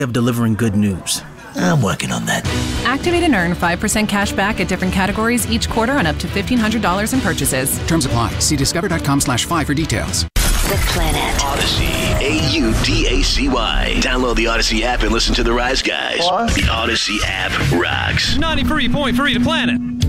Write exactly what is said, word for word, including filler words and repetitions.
of delivering good news. I'm working on that. Activate and earn five percent cash back at different categories each quarter on up to fifteen hundred dollars in purchases. Terms apply. See discover.com slash five for details. The Planet. Odyssey. A U D A C Y. Download the Odyssey app and listen to the Rise Guys. What? The Odyssey app rocks. ninety-three point three The Planet.